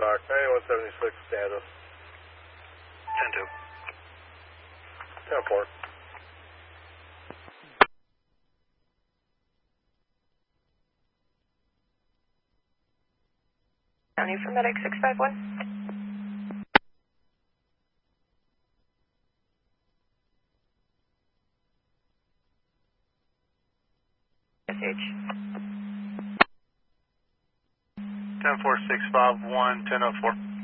Rock, 9176 Kansas. 10-2. 10-4. County for medic 651. SH. 10-4, 651, 10-04.